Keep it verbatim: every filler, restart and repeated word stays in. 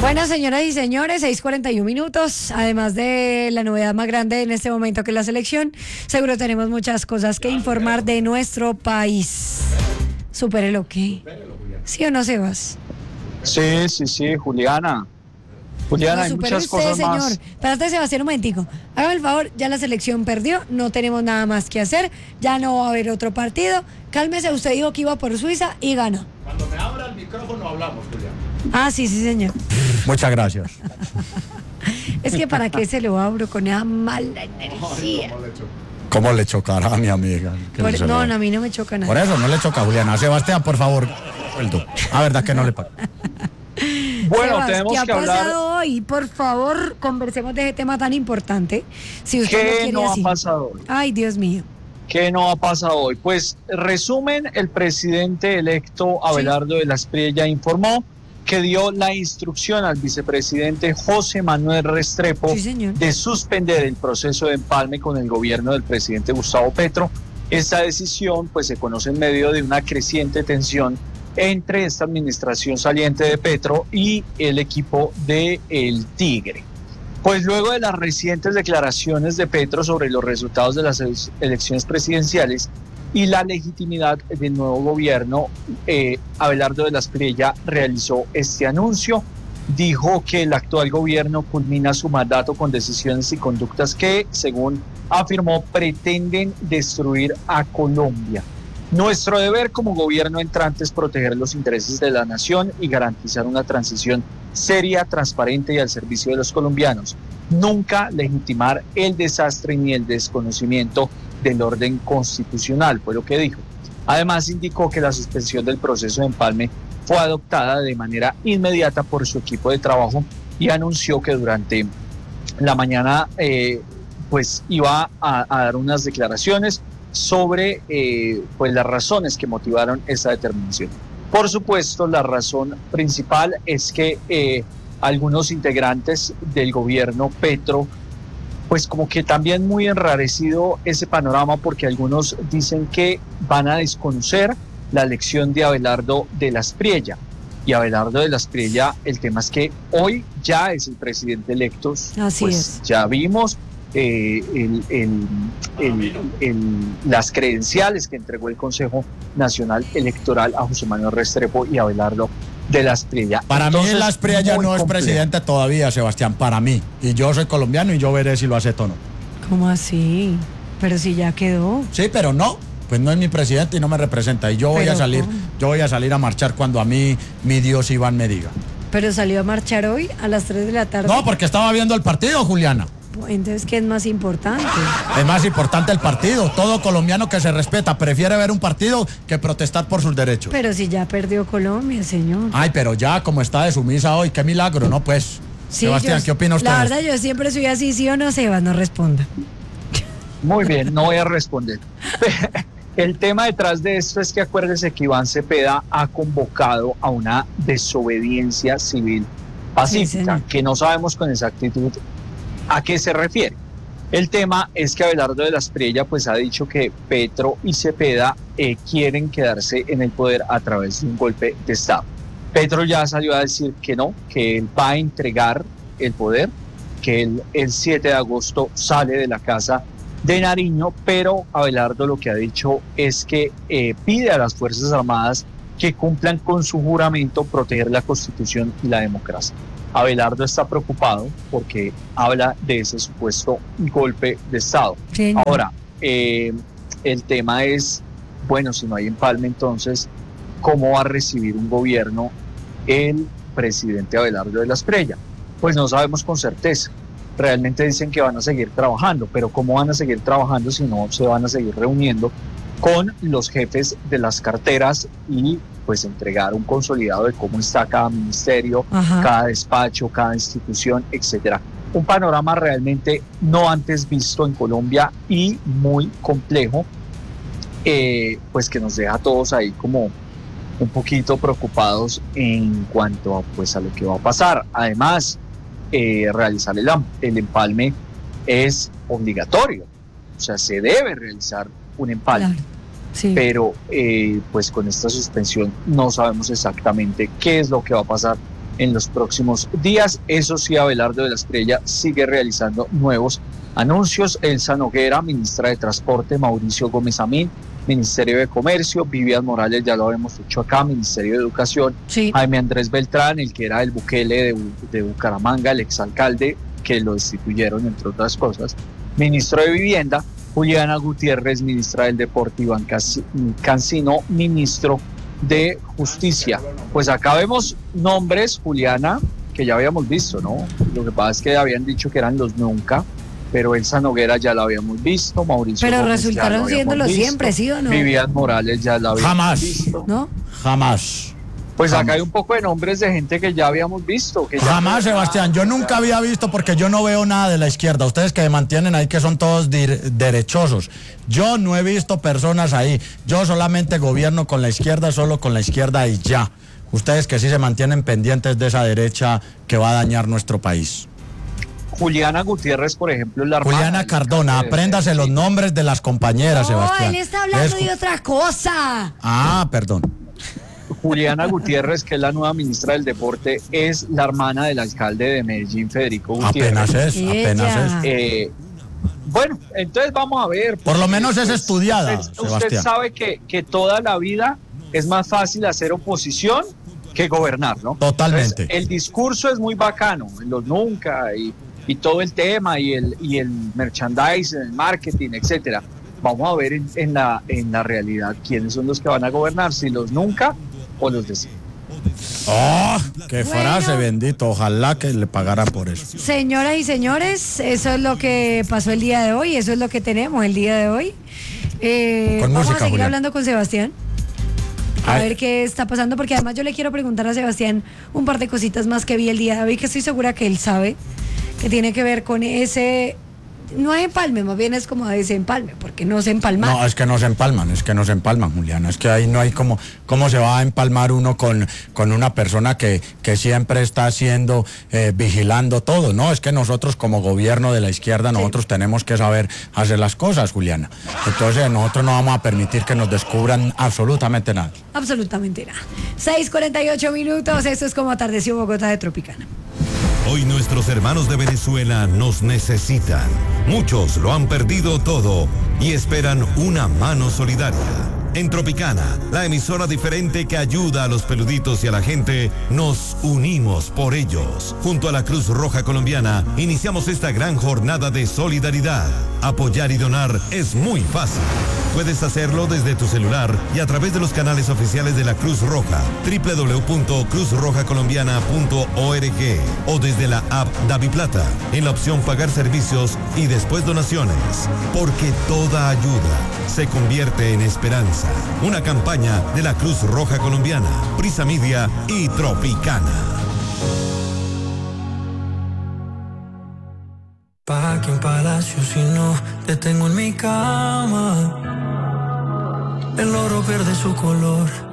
Bueno, señoras y señores, seis cuarenta y uno minutos, además de la novedad más grande en este momento que es la selección, seguro tenemos muchas cosas que informar de nuestro país. Supérelo, ¿qué? ¿Sí o no, Sebas? Sí, sí, sí, Juliana. Juliana, No, hay supere muchas usted, cosas señor. más. Espérate, Sebastián, un momentico. Hágame el favor, ya la selección perdió, no tenemos nada más que hacer, ya no va a haber otro partido. Cálmese, usted dijo que iba por Suiza y ganó. Cuando me abra el micrófono hablamos, Juliana. Ah, sí, sí, señor. Muchas gracias. Es que para qué se lo abro con esa mala energía. ¿Cómo le chocará a mi amiga? Por, se no, lo- no, a mí no me choca nada. Por eso no le choca a Juliana. Sebastián, por favor, suelto. La verdad que no le paga. Bueno, Sebas, tenemos ¿qué ha que hablar. pasado hoy? Por favor, conversemos de ese tema tan importante. Si usted lo ¿Qué quiere no ha así. pasado hoy? Ay, Dios mío. ¿Qué no ha pasado hoy? Pues, resumen, el presidente electo Abelardo de la Espriella informó que dio la instrucción al vicepresidente José Manuel Restrepo Sí, señor. de suspender el proceso de empalme con el gobierno del presidente Gustavo Petro. Esta decisión pues se conoce en medio de una creciente tensión entre esta administración saliente de Petro y el equipo de El Tigre. Pues luego de las recientes declaraciones de Petro sobre los resultados de las elecciones presidenciales y la legitimidad del nuevo gobierno, eh, Abelardo de la Espriella realizó este anuncio. Dijo que el actual gobierno culmina su mandato con decisiones y conductas que, según afirmó, pretenden destruir a Colombia. Nuestro deber como gobierno entrante es proteger los intereses de la nación y garantizar una transición seria, transparente y al servicio de los colombianos. Nunca legitimar el desastre ni el desconocimiento del orden constitucional, fue lo que dijo. Además, indicó que la suspensión del proceso de empalme fue adoptada de manera inmediata por su equipo de trabajo y anunció que durante la mañana eh, pues iba a, a dar unas declaraciones sobre eh, pues las razones que motivaron esta determinación. Por supuesto, la razón principal es que eh, algunos integrantes del gobierno Petro, pues como que también muy enrarecido ese panorama, porque algunos dicen que van a desconocer la elección de Abelardo de la Espriella. Y Abelardo de la Espriella, el tema es que hoy ya es el presidente electo. Así pues es. ya vimos eh, el, el, el, el, las credenciales que entregó el Consejo Nacional Electoral a José Manuel Restrepo y Abelardo de la Espriella. Para Entonces, mí la Espriella muy no es complejo. presidente todavía, Sebastián, para mí. Y yo soy colombiano y yo veré si lo acepto o no. ¿Cómo así? Pero si ya quedó. Sí, pero no, pues no es mi presidente y no me representa. Y yo voy Pero a salir, ¿cómo? yo voy a salir a marchar cuando a mí mi Dios Iván me diga. Pero salió a marchar hoy a las tres de la tarde. No, porque estaba viendo el partido, Juliana. Entonces, ¿qué es más importante? Es más importante el partido. Todo colombiano que se respeta prefiere ver un partido que protestar por sus derechos. Pero si ya perdió Colombia, señor. Ay, pero ya como está de sumisa hoy, qué milagro, ¿no? Pues, Sí, Sebastián, yo- ¿qué opina usted? La verdad, yo siempre soy así, sí o no, Sebas, no responda. Muy bien, no voy a responder. El tema detrás de esto es que acuérdese que Iván Cepeda ha convocado a una desobediencia civil pacífica, Sí, que no sabemos con exactitud a qué se refiere. El tema es que Abelardo de la Espriella pues ha dicho que Petro y Cepeda eh, quieren quedarse en el poder a través de un golpe de Estado. Petro ya salió a decir que no, que él va a entregar el poder, que él el siete de agosto sale de la casa de Nariño, pero Abelardo lo que ha dicho es que eh, pide a las Fuerzas Armadas que cumplan con su juramento, proteger la Constitución y la democracia. Abelardo está preocupado porque habla de ese supuesto golpe de Estado. Sí. Ahora, eh, el tema es, bueno, si no hay empalme, entonces, ¿cómo va a recibir un gobierno el presidente Abelardo de la Espriella? Pues no sabemos con certeza. Realmente dicen que van a seguir trabajando, pero ¿cómo van a seguir trabajando si no se van a seguir reuniendo con los jefes de las carteras y pues entregar un consolidado de cómo está cada ministerio, Ajá. cada despacho, cada institución, etcétera? Un panorama realmente no antes visto en Colombia y muy complejo, eh, pues que nos deja a todos ahí como un poquito preocupados en cuanto a, pues, a lo que va a pasar. Además, eh, realizar el, el empalme es obligatorio, o sea, se debe realizar un empalme. Claro. Sí. Pero eh, pues con esta suspensión no sabemos exactamente qué es lo que va a pasar en los próximos días. Eso sí, Abelardo de la Espriella sigue realizando nuevos anuncios. Elsa Noguera, ministra de Transporte, Mauricio Gómez Amín, Ministerio de Comercio, Vivian Morales, ya lo habíamos dicho acá, Ministerio de Educación, Sí. Jaime Andrés Beltrán, el que era el Bukele de, de Bucaramanga, el exalcalde, que lo destituyeron, entre otras cosas, Ministro de Vivienda, Juliana Gutiérrez, ministra del Deporte, Iván Cancino, ministro de Justicia. Pues acá vemos nombres, Juliana, que ya habíamos visto, ¿no? Lo que pasa es que habían dicho que eran los nunca, pero Elsa Noguera ya la habíamos visto, Mauricio Pero Gómez resultaron ya lo habíamos siéndolo visto, siempre, ¿sí o no? Vivian Morales ya la habíamos Jamás. visto. ¿No? Jamás. Pues Jamás. acá hay un poco de nombres de gente que ya habíamos visto. Que ya Jamás, Sebastián. Yo nunca había visto porque yo no veo nada de la izquierda. Ustedes que mantienen ahí que son todos dir- derechosos. Yo no he visto personas ahí. Yo solamente gobierno con la izquierda, solo con la izquierda y ya. Ustedes que sí se mantienen pendientes de esa derecha que va a dañar nuestro país. Juliana Gutiérrez, por ejemplo, es la hermana Juliana del Cardona, alcalde de- apréndase los nombres de las compañeras, No, Sebastián. él está hablando Es- de otra cosa. Ah, perdón. Juliana Gutiérrez, que es la nueva ministra del Deporte, es la hermana del alcalde de Medellín, Federico Gutiérrez. Apenas es, apenas Ella. es. Eh, bueno, entonces vamos a ver. Por lo menos es Pues, estudiada, Usted, usted Sebastián. sabe que, que toda la vida es más fácil hacer oposición que gobernar, ¿no? Totalmente. Entonces, el discurso es muy bacano, los nunca y, y todo el tema y el, y el merchandising, el marketing, etcétera. Vamos a ver en, en, la, en la realidad quiénes son los que van a gobernar, si los nunca o los de sí. ¡Oh! ¡Qué Bueno. frase, bendito! Ojalá que le pagaran por eso. Señoras y señores, eso es lo que pasó el día de hoy, eso es lo que tenemos el día de hoy. Eh, Con vamos música, a seguir Julián. hablando con Sebastián. A Ay. ver qué está pasando, porque además yo le quiero preguntar a Sebastián un par de cositas más que vi el día de hoy, que estoy segura que él sabe, que tiene que ver con ese... No es empalme, más bien es como ese empalme, porque no se empalma. No, es que no se empalman, es que no se empalman, Juliana. Es que ahí no hay como, cómo se va a empalmar uno con, con una persona que, que siempre está haciendo, eh, vigilando todo. No, es que nosotros como gobierno de la izquierda, nosotros tenemos que saber hacer las cosas, Juliana. Entonces nosotros no vamos a permitir que nos descubran absolutamente nada. Absolutamente nada. seis cuarenta y ocho minutos, esto es como atardeció Bogotá de Tropicana. Hoy nuestros hermanos de Venezuela nos necesitan. Muchos lo han perdido todo y esperan una mano solidaria. En Tropicana, la emisora diferente que ayuda a los peluditos y a la gente, nos unimos por ellos. Junto a la Cruz Roja Colombiana, iniciamos esta gran jornada de solidaridad. Apoyar y donar es muy fácil. Puedes hacerlo desde tu celular y a través de los canales oficiales de la Cruz Roja, doble u doble u doble u punto cruz roja colombiana punto org o desde la app DaviPlata, en la opción Pagar Servicios y después Donaciones. Porque toda ayuda se convierte en esperanza. Una campaña de la Cruz Roja Colombiana, Prisa Media y Tropicana. Pa' que en palacio si no te tengo en mi cama. El oro pierde su color